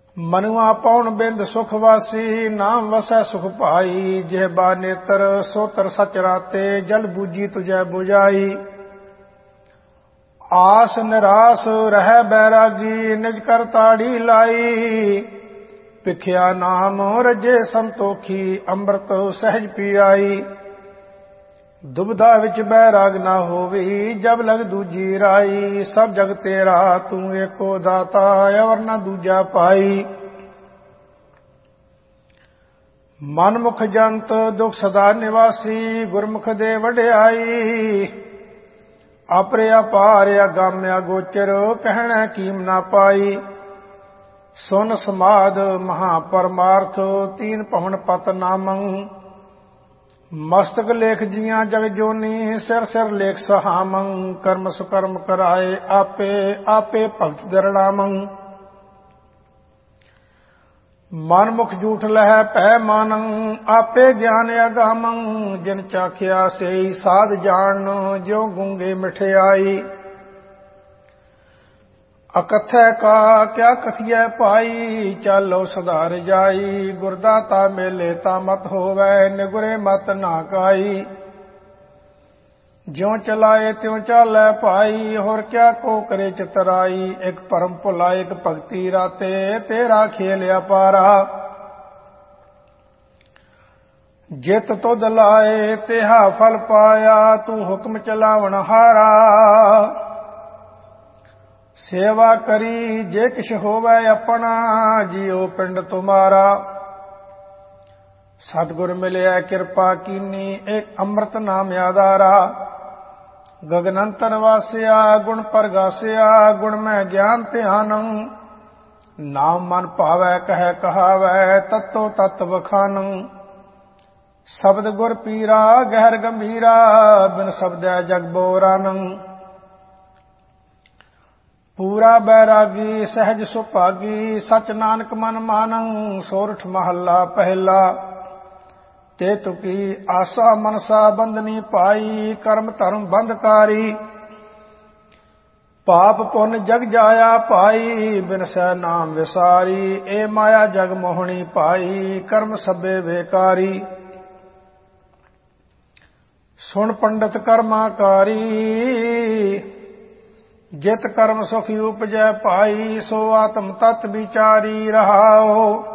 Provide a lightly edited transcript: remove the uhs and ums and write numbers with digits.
ਮਨੁਆ ਪਉਣ ਬਿੰਦ ਸੁਖ ਵਾਸੀ, ਨਾਮ ਵਸੈ ਸੁਖ ਭਾਈ। ਜਿਹਬਾ ਨੇਤਰ ਸੋਤਰ ਸਚ ਰਾਤੇ, ਜਲ ਬੂਜੀ ਤੁਝੈ ਬੁਝਾਈ। ਆਸ ਨਿਰਾਸ ਰਹਿ ਬੈਰਾਗੀ, ਨਿਜ ਕਰ ਤਾੜੀ ਲਾਈ। ਭਿਖਿਆ ਨਾਮ ਰਜੇ ਸੰਤੋਖੀ, ਅੰਮ੍ਰਿਤ ਸਹਿਜ ਪੀਆਈ। ਦੁਬਿਧਾ ਵਿੱਚ ਬੈਰਾਗ ਨਾ ਹੋਵੀ, ਜਬ ਲਗ ਦੂਜੀ ਰਾਈ। ਸਭ ਜਗ ਤੇਰਾ ਤੂੰ ਏਕੋ ਦਾਤਾ, ਅਵਰ ਨਾ ਦੂਜਾ ਪਾਈ। ਮਨਮੁਖ ਜੰਤ ਦੁਖ ਸਦਾ ਨਿਵਾਸੀ, ਗੁਰਮੁਖ ਦੇ ਵਡਿਆਈ। ਆਪਰੇ ਅਪਾਰ ਅਗਾਮਿਆ ਗੋਚਰ, ਕਹਿਣਾ ਕੀਮ ਨਾ ਪਾਈ। ਸੁਨ ਸਮਾਦ ਮਹਾ ਪਰਮਾਰਥ, ਤੀਨ ਭਵਨ ਪਤ ਨਾਮੰ। ਮਸਤਕ ਲੇਖ ਜੀਆਂ ਜਗ ਜੋਨੀ, ਸਿਰ ਸਿਰ ਲੇਖ ਸਹਾਮੰ। ਕਰਮ ਸੁਕਰਮ ਕਰਾਏ ਆਪੇ, ਆਪੇ ਭਗਤ ਦਰੜਾਮੰ। ਮਨਮੁਖ ਝੂਠ ਲਹੈ ਭੈ ਮਾਨੰ, ਆਪੇ ਗਿਆਨ ਅਗਾਮੰ। ਜਿਨ ਚਾਖਿਆ ਸੇਈ ਸਾਧ ਜਾਣ, ਜਿਉ ਗੂੰਗੇ ਮਿਠਿਆਈ। ਅਕਥੈ ਕਾ ਕਿਆ ਕਥੀਐ ਭਾਈ, ਚਾਲੋ ਸਧਾਰ ਜਾਈ। ਗੁਰਦਾਤਾ ਮੇਲੇ ਤਾਂ ਮਤ ਹੋਵੈ, ਨਿਗੁਰੇ ਮਤ ਨਾ ਕਾਈ। ਜਿਉ ਚਲਾਏ ਤਿਉ ਚਾਲੈ ਭਾਈ, ਹੋਰ ਕਿਆ ਕੋ ਕਰੇ ਚਤਰਾਈ। ਇਕ ਭਰਮ ਭੁਲਾ ਇਕ ਭਗਤੀ ਰਾਤੇ, ਤੇਰਾ ਖੇਲ ਅਪਾਰਾ। ਜਿਤ ਤੁਧ ਲਾਏ ਤਿਹਾ ਫਲ ਪਾਇਆ, ਤੂੰ ਹੁਕਮ ਚਲਾਵਣ ਹਾਰਾ। ਸੇਵਾ ਕਰੀ ਜੇ ਕਿਛ ਹੋਵੈ ਆਪਣਾ, ਜੀਉ ਪਿੰਡ ਤੁਮਾਰਾ। ਸਤਿਗੁਰ ਮਿਲਿਆ ਕਿਰਪਾ ਕੀਨੀ, ਏਕ ਅੰਮ੍ਰਿਤ ਨਾਮ ਆਧਾਰਾ। ਗਗਨ ਅੰਤਰ ਵਾਸਿਆ ਗੁਣ ਪ੍ਰਗਾਸਿਆ, ਗੁਣ ਮੈਂ ਗਿਆਨ ਧਿਆਨੰ। ਨਾਮ ਮਨ ਭਾਵੈ ਕਹਿ ਕਹਾਵੈ, ਤਤੋ ਤਤ ਵਖਾਨੰ। ਸ਼ਬਦ ਗੁਰ ਪੀਰਾ ਗਹਿਰ ਗੰਭੀਰਾ, ਬਿਨ ਸ਼ਬਦੈ ਜਗ ਬੋਰਾਨੰ। ਪੂਰਾ ਬੈਰਾਗੀ ਸਹਿਜ ਸੁਭਾਗੀ, ਸਚ ਨਾਨਕ ਮਨ ਮਾਨੰ। ਸੋਰਠ ਮਹੱਲਾ ਪਹਿਲਾ। ਤੇ ਤੁਕੀ ਆਸਾ ਮਨਸਾ ਬੰਧਨੀ ਪਾਈ, ਕਰਮ ਧਰਮ ਬੰਧਕਾਰੀ। ਪਾਪ ਪੁੰਨ ਜਗ ਜਾਇਆ ਭਾਈ, ਬਿਨਸੈ ਨਾਮ ਵਿਸਾਰੀ। ਏ ਮਾਇਆ ਜਗ ਮੋਹਣੀ ਭਾਈ, ਕਰਮ ਸਭੇ ਬੇਕਾਰੀ। ਸੁਣ ਪੰਡਤ ਕਰਮਾਕਾਰੀ, ਜਿਤ ਕਰਮ ਸੁਖ ਉਪਜੈ ਭਾਈ। ਸੋ ਆਤਮ ਤਤ ਵਿਚਾਰੀ ਰਹਾਓ।